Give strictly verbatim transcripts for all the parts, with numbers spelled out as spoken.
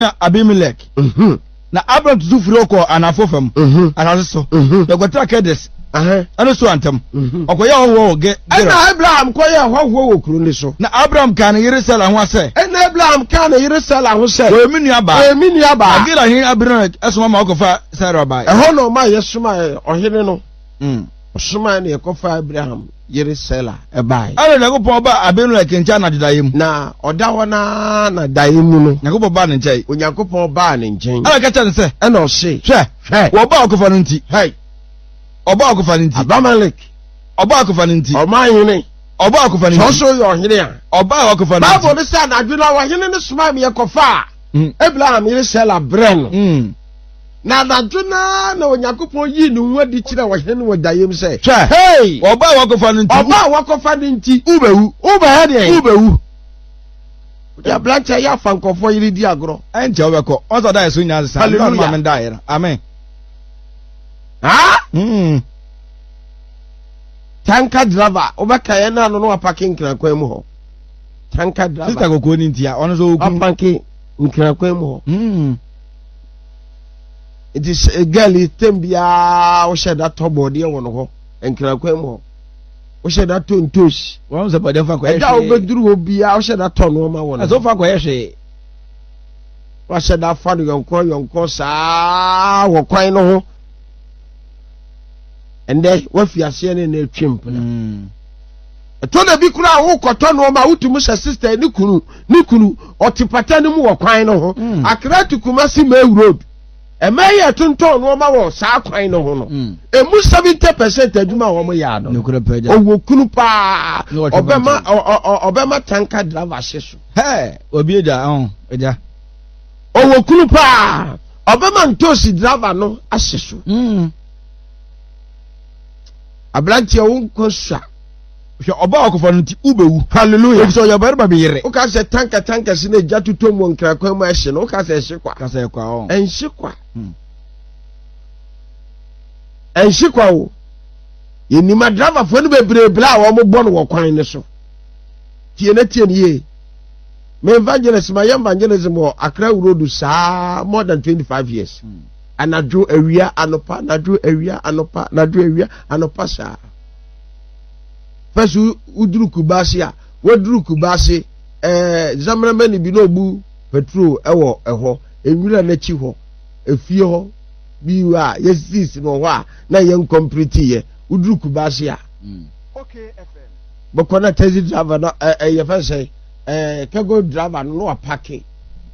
Abimelech. Mhm. Na Abraham to firi ko anafo fam. Mhm. Anase so. Mhm. The gotra Kedes. Aha. Ano so antem. Mhm. Okoye howo ge. Na Abraham koye howo wo kuro ni so. Na Abraham kan Yerusalem ho ase. Na Abraham kan Yerusalem ho se. We mi nua ba. We mi nua ba. Agira hin Abraham asoma ma okofa Sarah ba. Eho no ma yesoma ohene no. Mm. Osoma na ekofa Abraham Yerusalem e bai. Ala na go pon ba Abimelech ncha na didayem. Na oda hona na dayem no. Na go ba ne nchai. Onyankopon ba ne nchen. Ala ka cha ne se. E na o se. Hwe. Hwe. Wo ba okofa no nti. Hey. Oba akofa nti. Abimelech. Oba akofa nti. Oma hene. Oba akofa nti. So so yo hene a. Oba akofa nti. Bible ne say na adwena wa hene ne soma me yakofa. Abraham Yerusalem bren. Mm. Na adwena na Onyankopon yi nu nwadi kire wa hene wo dayem say. Hey. Oba akofa nti. Oba akofa nti. Ubewu. Ube he de. Ubewu. Ya blancha ya fankofo yiri di agro. Enche obeko. Onso da yeso nya sa. No ma men da yera. Amen. Ha? Mm. Tanker driver, obaka ye na no no parking kran kwan mu ho. Tanker driver. Sister kokko ni ntia, ono so oku. Parking kran kwan mu ho. Mm. It is a girl tembia o she that top body e wono ho. Enkran kwan mu ho. O she that tontos. Won se body fa kwa ye. E da obeduru obia o she that ton no ma wono. So fa kwa ye hwe. Wa she that fa no yonkon yonkon saa wo kwan no ho. And then what you are saying in a chimp. A tona be kura who cotton or my utumusha sister Nikunu, Nikunu, or Tipatanimu or Quino. I cried to Kumasi May Road. A mayor Tunton or my Sa Quino. A mus seventy percent of Juma or Mayado. No could have paid. Oh, Kunupa, Obama or Obama tanker driver session. Hey, Obida on, Eja. Oh, Kunupa, Obama Tosi driver no assession. Abranti onkosha hwe oba akofa nti ubewu hallelujah so your barba be yere o ka se tanka tanka si na jatu to mo nkra kwa ma hye no o ka se hye kwa ka se kwa o en hye kwa en hye kwa o yeni ma driver fo no bebre bla wo mo bo no wo kwan ne so tie na tie ne me evangelist ma yam evangelism o Accra road sa more than twenty-five years hmm. Anadwo awia anopa anadwo awia anopa anadwo awia anopa sa fesu uduru kubasi a woduru kubasi eh zamra mani bi no bu petrol ewo eho enwira na chi ho efie ho bi wa yesis no ho a na yen complete ye uduru kubasi a okay fm bokona taxi driver no eh ye fa say eh cargo driver no apake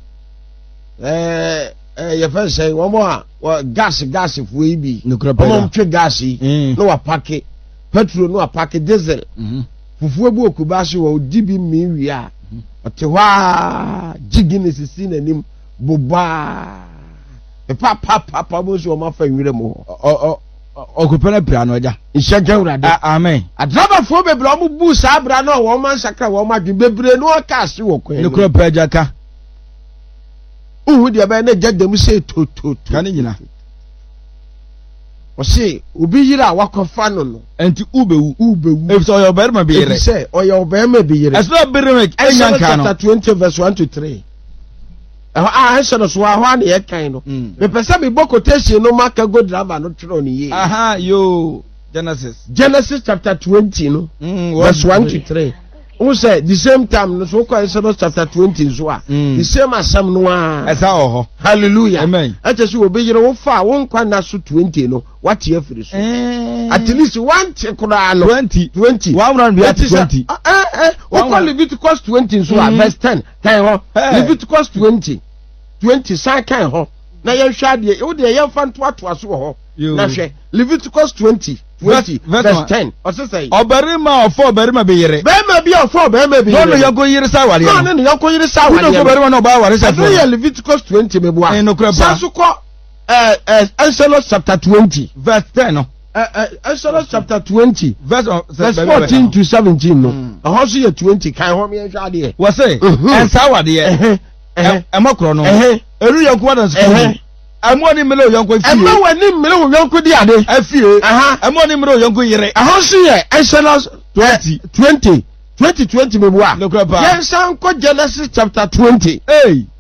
eh eh ye fa say wo mo a gas gas fo yi bi wo mo twe gas yi no apake petrol no apake diesel mhm fufu ebu okubashi wo dibi mi wi a otehwa jigini sisi nanim boba e pa pa pa pa bo so ma fa nwire mo o o okupena pira no ja nhyega urade amen adraba fo bebre o bu sa abra no wo man sakra wo ma dwe bebre no ka se wo kwen ne kura paja ka uhu de ba na jadam se to to to kan nyina o se obi yira wakofa no no enti ubewu ubewu e so yo berma be yire e se o yo berma be yire eso berma enyanka no twenty verse one to three ah eso no so ahwa na ye kan no me pese me quotation no maka go driver no tro ni ye aha yo Genesis Genesis chapter twenty no verse one to three who say the same time no so kwa Exodus chapter twenty so a the same asam no a esa oho hallelujah amen acha so obi yire wo fa wo nkwa na so twenty no what ye free so at least one tikura no twenty twenty one round be at twenty eh eh wo call Leviticus twenty so a verse ten kan ho Leviticus twenty twenty sa kan ho na ye hwa de wo de ye fa nto ato aso ho na hwe Leviticus twenty twenty verse ten o se say obarima ofo obarima be yire bema bi ofo obarima be yire no no yoko yire sa wale no no yoko yire sa wale no obarima no ba wale sa no ye Leviticus twenty me boa no kra ba so ko eh eh Exodus chapter twenty verse ten no eh eh Exodus chapter twenty verse verse fourteen to seventeen no ho so ye twenty kan ho me hwa de wo say en sa wale ye eh e mokro no eh eru yoko wadan so amo ni mele yonko fie amo wani mele yonko di ade afie aha amo ni mele yonko yire aha so ye Exodus twenty twenty twenty twenty me boa yes san ko Genesis chapter twenty hey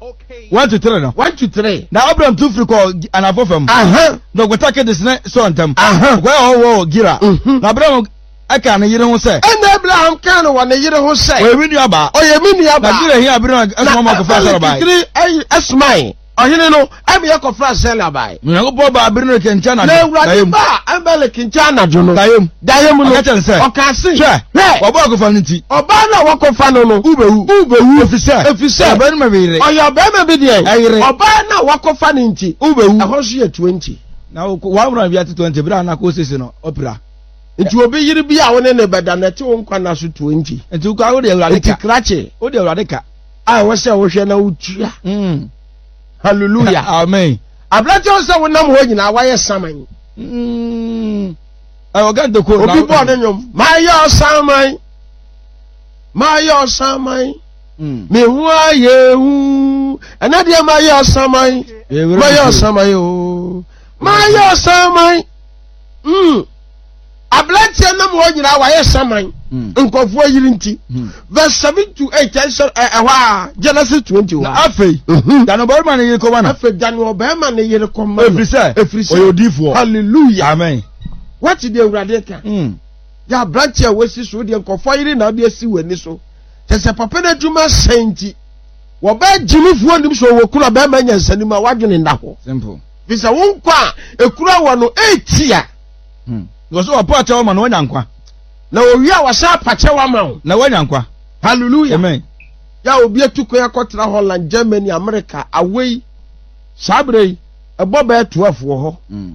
one to three no one to three na Abraham tu free ko anafo fam aha na gwata ke desne so antam aha kwa ho gira na Abraham aka na yire ho se and Abraham kan wa na yire ho se o yemi nuaba o yemi nuaba na gira hi Abraham asoma ma ko fa sara bai three ay asmai ohine no abi ye ko fra sara bai na go bo ba Abraham ke ncha na na ewura ba ambele ke ncha na jo no dayem dayem no o ka se o ka se he o ba ko fa nti oba na wo ko fa no no ubewu ubewu efise efise ba ni ma be yire oya ba ma be die oba na wo ko fa nti ubewu eho so ye twenty na wa Abraham bi at twenty bra na ko sese no opera nti obi yiri bi a woni ne beda na ti won kwa na so twenty nti ko awo de awurade ka krache o de awurade ka a wo se wo hwe na utua mm hallelujah amen ablati o se wonam ho nyina waye saman mm ayo ga de ko obi bo ne nyom ma ye saman ma ye saman mm me hu aye hu ana de ma ye saman ma ye saman o ma ye saman mm ablati nam ho nyina waye saman nkofo yiri nti verse seven to eight ehwa Genesis twenty-one afei dano bari man yiri ko bana afei dano bari man yiri ko ma efrise efrise oyodifo hallelujah amen what the urade ka mm ya branch ya wesi so de nkofo yiri na de si wani so tese papa na dwuma senti wo ba jimifuo ndim so wo kura ba ma nyansani ma wadwene nda ho simple bisa won kwa ekura wo no eight ya mm wo so papa cha wo ma no wanya nkwa na owi a wasa pache wa ma na wanya nkwa hallelujah amen ya obi etuko ya kotra Holland Germany America away sabre ebo ba twelve wo ho mm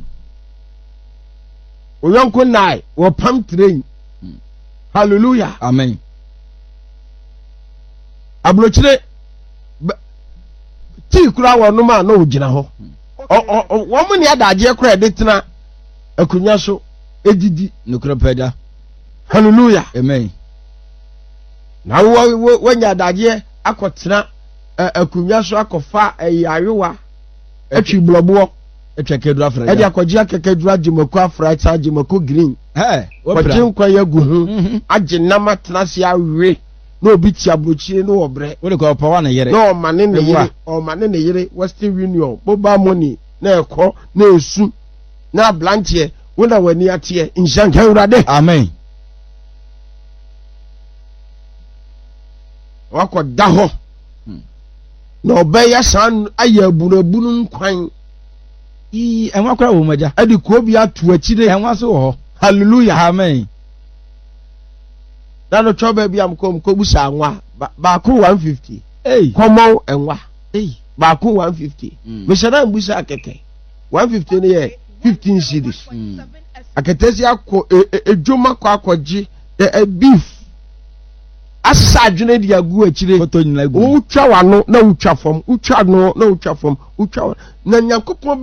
oyonko nai wo pam train mm. hallelujah amen abrochire ti kura wo no ma na ogina ho o wo mo ne adaje kura de tena akunya so edidi nukura peda hallelujah amen na wo wanya adaje akotena akunya so akofa ayarewa atwi blobo etwa kedura fra e dia kwaji akekadura jimako afra cha jimako green eh kwaji nkwa ya gu hu age nama tenase awe na obi ti abrochire no obre wo de ko pa wa na yere no mane ne yere o mane ne yere Western Union boba money na ekọ na esu na blanche wona wani atie inshanka urade amen wako daho na obeya san ayabunabunu nkwan i enwa kra wo maja adi ko bi atu akire enwa so ho hallelujah amen na no choba bi am kom ko busa anwa ba ko one fifty eh komo enwa eh ba ko one fifty me shara mbusa akeke one fifty ne ye fifteen cedis aketesi akọ ejoma kọ akọji beef asa adwene di agu akire foto nyina gu utwa wano na utwa fam utwa no na utwa fam utwa na nyankopon